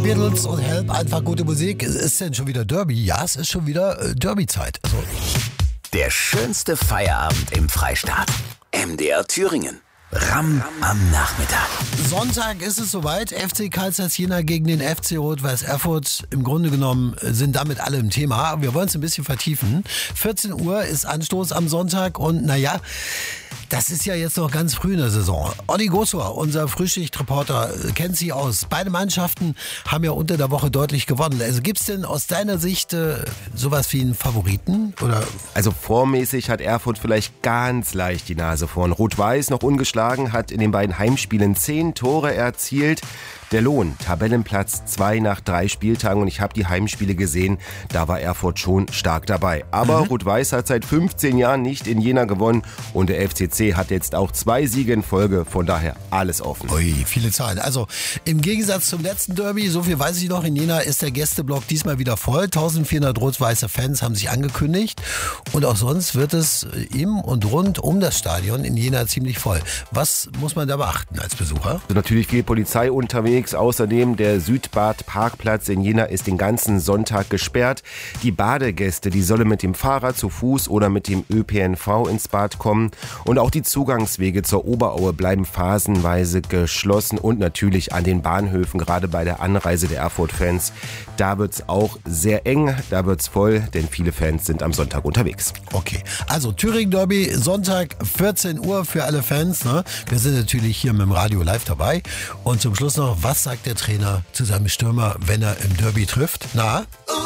Beatles und Help, einfach gute Musik. Ist denn schon wieder Derby? Ja, es ist schon wieder Derby-Zeit. Also, Der schönste Feierabend im Freistaat. MDR Thüringen. Ramm am Nachmittag. Sonntag ist es soweit. FC Karl Zeiss Jena gegen den FC Rot-Weiß Erfurt. Im Grunde genommen sind damit alle im Thema. Wir wollen es ein bisschen vertiefen. 14 Uhr ist Anstoß am Sonntag und naja, das ist ja jetzt noch ganz früh in der Saison. Olli Gosor, unser Frühschichtreporter, kennt sich aus. Beide Mannschaften haben ja unter der Woche deutlich gewonnen. Also gibt es denn aus deiner Sicht sowas wie einen Favoriten? Oder? Also formmäßig hat Erfurt vielleicht ganz leicht die Nase vorn. Rot-Weiß noch ungeschlagen, hat in den beiden Heimspielen 10 Tore erzielt. Der Lohn, Tabellenplatz 2 nach 3 Spieltagen und ich habe die Heimspiele gesehen, da war Erfurt schon stark dabei. Aber Rot-Weiß hat seit 15 Jahren nicht in Jena gewonnen und der FCC hat jetzt auch 2 Siege in Folge, von daher alles offen. Ui, viele Zahlen. Also im Gegensatz zum letzten Derby, so viel weiß ich noch, in Jena ist der Gästeblock diesmal wieder voll. 1400 rot-weiße Fans haben sich angekündigt und auch sonst wird es im und rund um das Stadion in Jena ziemlich voll. Was muss man da beachten als Besucher? Also natürlich viel Polizei unterwegs. Außerdem der Südbad-Parkplatz in Jena ist den ganzen Sonntag gesperrt. Die Badegäste, die sollen mit dem Fahrrad, zu Fuß oder mit dem ÖPNV ins Bad kommen. Und auch die Zugangswege zur Oberaue bleiben phasenweise geschlossen. Und natürlich an den Bahnhöfen, gerade bei der Anreise der Erfurt-Fans, da wird es auch sehr eng, da wird es voll, denn viele Fans sind am Sonntag unterwegs. Okay, also Thüringen-Derby, Sonntag 14 Uhr für alle Fans. Ne? Wir sind natürlich hier mit dem Radio live dabei. Und zum Schluss noch, was sagt der Trainer zu seinem Stürmer, wenn er im Derby trifft? Na?